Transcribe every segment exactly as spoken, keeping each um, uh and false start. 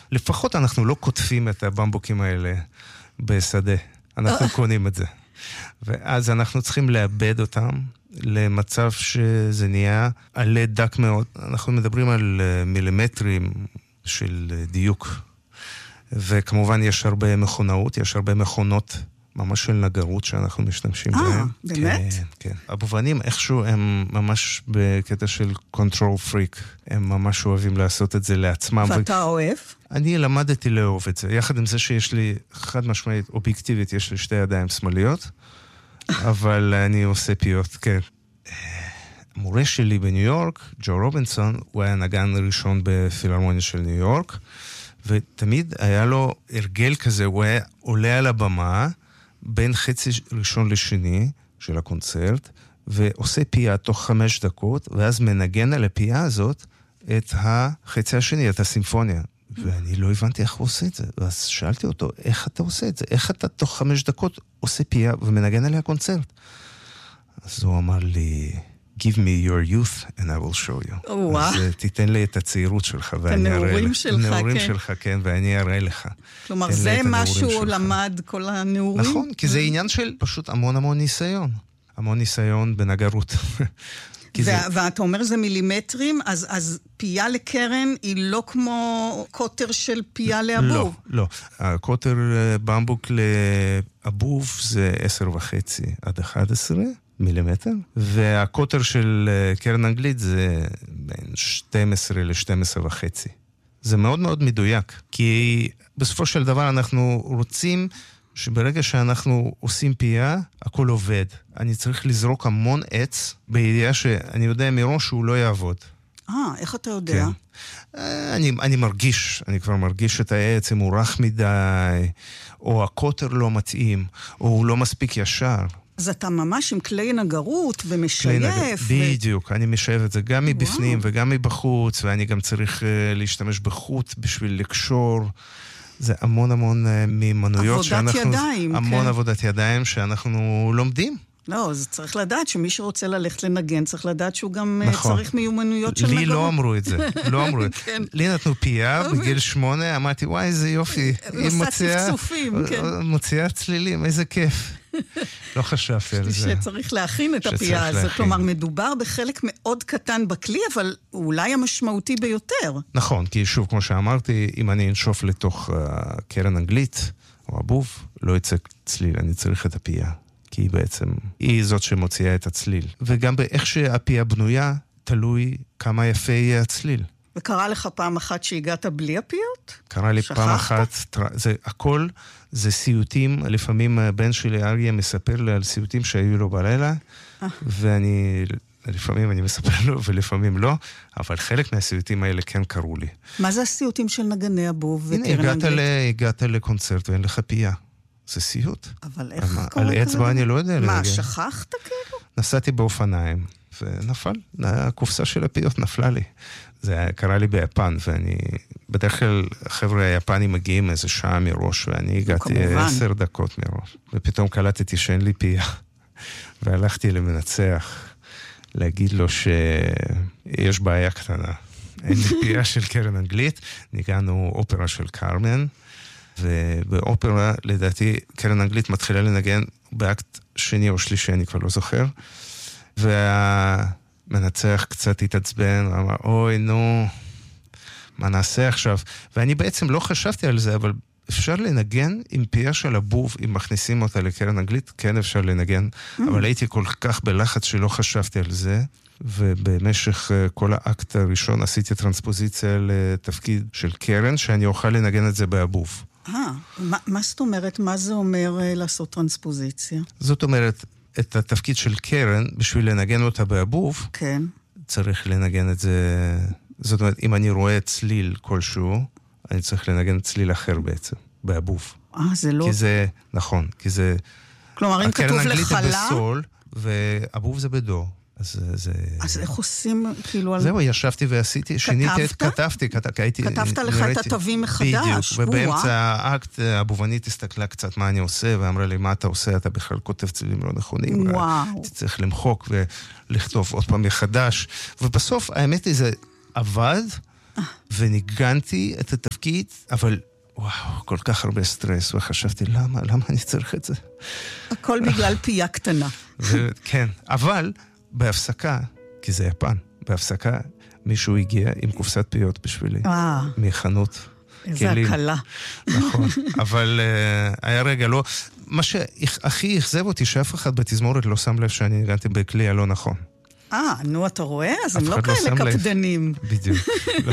לפחות אנחנו לא כותבים את הבמבוקים האלה בשדה. אנחנו קונים את זה. ואז אנחנו צריכים לאבד אותם למצב שזה נהיה עלה דק מאוד. אנחנו מדברים על מילימטרים של דיוק. וכמובן יש הרבה מכונאות, יש הרבה מכונות ממש של נגרות שאנחנו משתמשים בהם. אה, באמת? כן, כן. הבובנים איכשהו הם ממש בקטע של control freak. הם ממש אוהבים לעשות את זה לעצמם. ואתה אוהב? אני למדתי לאהוב את זה. יחד עם זה שיש לי חד משמעית אובייקטיבית, יש לי שתי ידיים שמאליות, אבל אני עושה פיות, כן. המורה שלי בניו יורק, ג'ו רובינסון, הוא היה נגן ראשון בפילהרמוניה של ניו יורק, ותמיד היה לו הרגל כזה, הוא היה עולה על הבמה, בין חצי ראשון לשני של הקונצרט, ועושה פייה תוך חמש דקות, ואז מנגן על הפייה הזאת את החצי השני, את הסימפוניה. ואני לא הבנתי איך הוא עושה את זה. ואז שאלתי אותו, איך אתה עושה את זה? איך אתה תוך חמש דקות עושה פייה ומנגן עליה קונצרט? אז הוא אמר לי, give me your youth and I will show you. אז תיתן לי את הצעירות שלך, ואני אראה לך. הנעורים שלך, כן. הנעורים שלך, כן, ואני אראה לך. כלומר, זה משהו למד, כל הנעורים? נכון, כי זה עניין של פשוט המון המון ניסיון. המון ניסיון בנגרות. ואתה אומר זה מילימטרים, אז פייה לקרן היא לא כמו קוטר של פייה לאבוב? לא, לא. הקוטר במבוק לאבוב זה עשר וחצי עד אחד עשרה מילימטר, והקוטר של קרן אנגלית זה בין שתים עשרה ל-שתים עשרה וחצי. זה מאוד מאוד מדויק, כי בסופו של דבר אנחנו רוצים שברגע שאנחנו עושים פייה, הכל עובד. אני צריך לזרוק המון עץ, בידיעה שאני יודע מראש שהוא לא יעבוד. אה, איך אתה יודע? כן. אני, אני מרגיש, אני כבר מרגיש את העץ, אם הוא רך מדי, או הקוטר לא מתאים, או הוא לא מספיק ישר. אז אתה ממש עם כלי נגרות ומשייף. נג... ו... בדיוק, אני משייף את זה גם מבפנים וואו. וגם מבחוץ, ואני גם צריך uh, להשתמש בחוט בשביל לקשור. זה המון המון מימנויות שאנחנו... עבודת ידיים, המון כן. עבודת ידיים שאנחנו לומדים. לא, אז צריך לדעת שמי שרוצה ללכת לנגן, צריך לדעת שהוא גם נכון. צריך מיומנויות של נגרות. לי לא אמרו את זה, לא אמרו את זה. כן. לי נתנו פייה בגיל שמונה, אמרתי, וואי, איזה יופי. היא מוציאה צפצופים, כן. מוציאה צלילים, איזה כיף. לא חשבתי על זה. שצריך להכין את הפייה הזאת. כלומר, מדובר בחלק מאוד קטן בכלי, אבל אולי המשמעותי ביותר. נכון, כי שוב, כמו שאמרתי, אם אני אנשוף לתוך קרן אנגלית, או אבוב, לא יצא צליל, אני צריך את הפייה. כי היא בעצם, היא זאת שמוציאה את הצליל. וגם באיך שהפייה בנויה, תלוי כמה יפה יהיה הצליל. וקרה לך פעם אחת שהגעת בלי הפיות? קרה לי פעם אחת, זה, הכל זה סיוטים, לפעמים הבן שלי אריה מספר לי על סיוטים שהיו לו בלילה, ואני, לפעמים אני מספר לו ולפעמים לא, אבל חלק מהסיוטים האלה כן קרו לי. מה זה הסיוטים של נגני אבוב? הנה, הגעת, ל, הגעת לקונצרט ואין לך פייה. זה סיוט. אבל איך קורה כזה? על אצבע אני לא יודע. מה, שכחת כאילו? נסעתי באופניים, ונפל. הקופסה של הפיות נפלה לי. זה קרה לי ביפן, ואני... בדרך כלל החבר'ה היפנים מגיעים איזה שעה מראש, ואני הגעתי עשר דקות מראש. ופתאום קלטתי שאין לי פייה. והלכתי למנצח, להגיד לו שיש בעיה קטנה. אין לי פייה של קרן אנגלית, ניגענו אופרה של קרמן, ובאופרה, לדעתי, קרן אנגלית מתחילה לנגן באקט שני או שלישי, אני כבר לא זוכר, והמנצח קצת התעצבן, ואמר, אוי, נו, מה נעשה עכשיו? ואני בעצם לא חשבתי על זה, אבל אפשר לנגן עם פייה של אבוב, אם מכניסים אותה לקרן אנגלית, כן אפשר לנגן, mm. אבל הייתי כל כך בלחץ שלא חשבתי על זה, ובמשך כל האקט הראשון עשיתי טרנספוזיציה לתפקיד של קרן, שאני אוכל לנגן את זה באבוב. אה, מה, מה זאת אומרת? מה זה אומר לעשות טרנספוזיציה? זאת אומרת, את התפקיד של קרן, בשביל לנגן אותה באבוב, כן. צריך לנגן את זה, זאת אומרת, אם אני רואה צליל כלשהו, אני צריך לנגן צליל אחר בעצם, באבוב. אה, זה לא... כי זה, נכון, כי זה... כלומר, אם כתוב לחלה... הקרן אנגלית זה בסול, ואבוב זה בדו. אז זה... אז איך עושים, כאילו... על... זהו, ישבתי ועשיתי, שיניתי, כתבתי, כתבתי... כתבת לך את התווים מחדש. בדיוק, ובאמצע האקט, הבובנית הסתכלה קצת מה אני עושה, ואמרה לי, מה אתה עושה? אתה בכלל כותב צלילים לא נכונים. וואו. אתה צריך למחוק ולכתוב עוד פעם מחדש. ובסוף, האמת היא, זה עבד, וניגנתי את התפקיד, אבל וואו, כל כך הרבה סטרס, וחשבתי, למה, למה אני צריך את זה? הכל בגלל פייה קטנה. כן, אבל בהפסקה, כי זה יפן, בהפסקה מישהו הגיע עם קופסת פיות בשבילי, מחנות איזה הקלה. נכון, אבל היה רגע לא, מה שהכי אכזב אותי, שאף אחד בתזמורת לא שם לב שאני ניגנתי בכלי הלא נכון. אה, נו, אתה רואה? אז הם לא כאלה קפדנים. בדיוק, לא.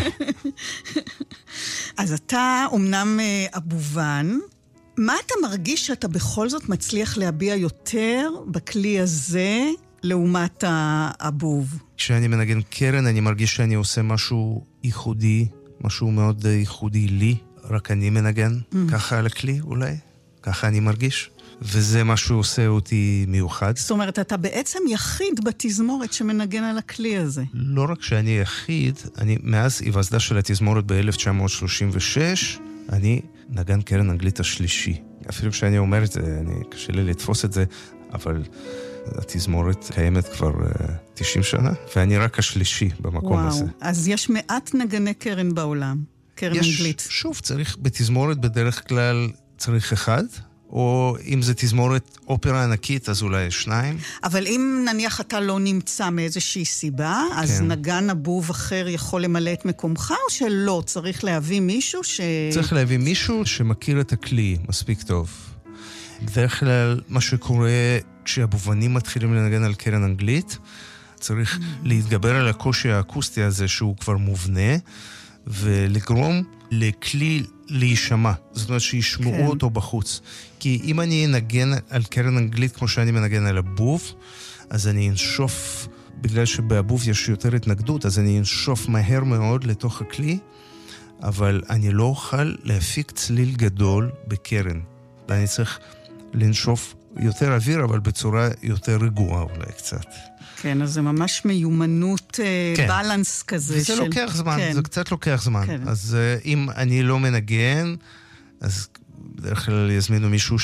אז אתה אומנם אבובן, מה אתה מרגיש שאתה בכל זאת מצליח להביע יותר בכלי הזה לעומת האבוב? כשאני מנגן קרן, אני מרגיש שאני עושה משהו ייחודי, משהו מאוד ייחודי לי, רק אני מנגן, mm. ככה על הכלי אולי, ככה אני מרגיש. וזה מה שעושה אותי מיוחד. זאת אומרת, אתה בעצם יחיד בתזמורת שמנגן על הכלי הזה. לא רק שאני יחיד, אני, מאז היווסדה של התזמורת ב-אלף תשע מאות שלושים ושש, אני נגן קרן אנגלית השלישי. אפילו כשאני אומר את זה, אני, קשה לי לתפוס את זה, אבל התזמורת קיימת כבר uh, תשעים שנה, ואני רק השלישי במקום וואו, הזה. אז יש מעט נגני קרן בעולם, קרן יש, אנגלית. שוב, צריך, בתזמורת בדרך כלל צריך אחד, או אם זה תזמורת אופרה ענקית, אז אולי שניים. אבל אם נניח אתה לא נמצא מאיזושהי סיבה, אז כן. נגן אבוב אחר יכול למלא את מקומך, או שלא? צריך להביא מישהו ש... צריך להביא מישהו שמכיר את הכלי מספיק טוב. בדרך כלל מה שקורה כשאבובנים מתחילים לנגן על קרן אנגלית, צריך להתגבר על הקושי האקוסטי הזה שהוא כבר מובנה, ולגרום לכלי להישמע. זאת אומרת שישמעו כן. אותו בחוץ. כי אם אני אנגן על קרן אנגלית כמו שאני מנגן על אבוב, אז אני אנשוף, בגלל שבאבוב יש יותר התנגדות, אז אני אנשוף מהר מאוד לתוך הכלי, אבל אני לא אוכל להפיק צליל גדול בקרן. ואני צריך לנשוף יותר אוויר, אבל בצורה יותר רגועה אולי קצת. כן, אז זה ממש מיומנות, כן. בלנס כזה. וזה של... לוקח זמן, כן. זה קצת לוקח זמן. כן. אז אם אני לא מנגן, אז בדרך כלל יזמינו מישהו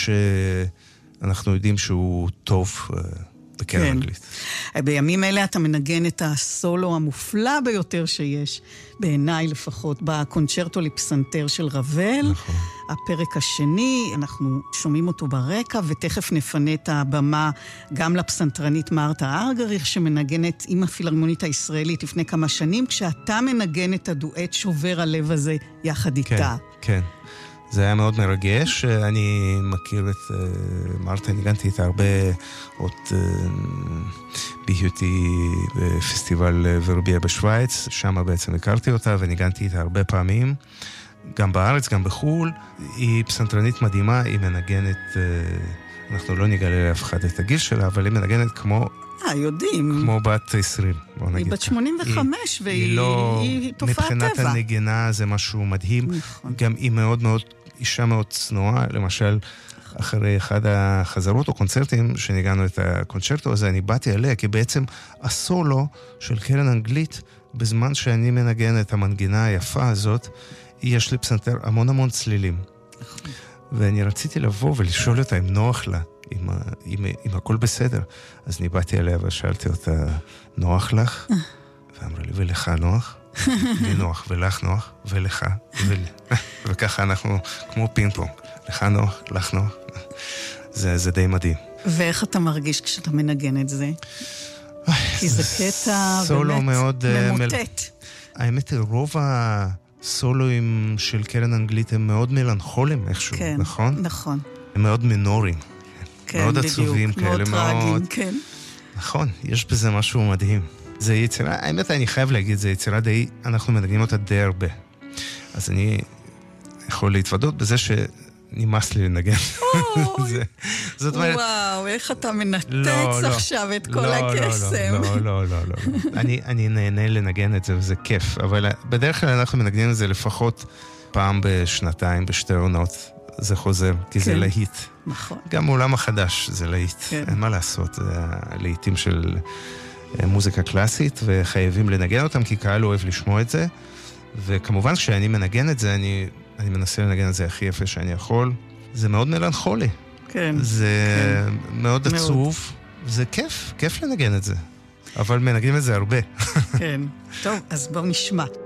שאנחנו יודעים שהוא טוב בקרן כן. אנגלית. בימים אלה אתה מנגן את הסולו המופלא ביותר שיש, בעיניי לפחות, בקונצ'רטו לפסנתר של רבל. נכון. הפרק השני, אנחנו שומעים אותו ברקע, ותכף נפנה את הבמה גם לפסנתרנית מרתה ארגריך, שמנגנת עם הפילהרמונית הישראלית לפני כמה שנים, כשאתה מנגן את הדואט שובר הלב הזה יחד איתה. כן, כן. זה היה מאוד מרגש. אני מכיר את uh, מרתה, ניגנתי איתה הרבה עוד uh, בהיותי בפסטיבל ורביה בשוויץ, שם בעצם הכרתי אותה וניגנתי איתה הרבה פעמים, גם בארץ, גם בחול. היא פסנתרנית מדהימה, היא מנגנת, uh, אנחנו לא נגלה לאף אחד את הגיל שלה, אבל היא מנגנת כמו... אה, יודעים. כמו בת עשרים, בוא נגיד. היא בת שמונים וחמש, היא, והיא היא לא, היא תופעת טבע. מבחינת הנגינה זה משהו מדהים. נכון. גם היא מאוד מאוד, אישה מאוד צנועה, למשל, אחרי אחד החזרות או קונצרטים שניגענו את הקונצ'רטו הזה, אני באתי עליה, כי בעצם הסולו של קרן אנגלית, בזמן שאני מנגן את המנגינה היפה הזאת, יש לי פסנתר המון המון צלילים. ואני רציתי לבוא ולשאול אותה אם נוח לה, אם, אם, אם הכל בסדר. אז אני באתי עליה ושאלתי אותה, נוח לך? ואמרה לי, ולך נוח? לי נוח, ולך נוח, ולך, ול... וככה אנחנו כמו פינג פונג. לך נוח, לך נוח. זה, זה די מדהים. ואיך אתה מרגיש כשאתה מנגן את זה? כי זה קטע באמת מאוד, ממוטט. האמת היא, רוב הסולואים של קרן אנגלית הם מאוד מלנכולים איכשהו, כן, נכון? נכון. הם מאוד מינוריים. כן, מאוד בדיוק, עצובים מאוד כאלה, טרגיים, מאוד... כן. נכון, יש בזה משהו מדהים. זה יצירה, האמת אני חייב להגיד, זה יצירה די, אנחנו מנגנים אותה די הרבה. אז אני יכול להתוודות בזה שנמאס לי לנגן. זה, זאת אומרת... וואו, איך אתה מנתץ לא, לא, עכשיו את כל לא, הקסם. לא, לא, לא, לא, לא. אני, אני נהנה לנגן את זה וזה כיף, אבל בדרך כלל אנחנו מנגנים את זה לפחות פעם בשנתיים, בשתי עונות. זה חוזר, כי כן. זה להיט. נכון. גם העולם החדש זה להיט. כן. אין מה לעשות, זה להיטים של מוזיקה קלאסית, וחייבים לנגן אותם, כי קהל אוהב לשמוע את זה. וכמובן כשאני מנגן את זה, אני, אני מנסה לנגן את זה הכי יפה שאני יכול. זה מאוד מלנכולי. כן. זה כן. מאוד עצוב. מאוד. זה כיף, כיף לנגן את זה. אבל מנגנים את זה הרבה. כן. טוב, אז בואו נשמע.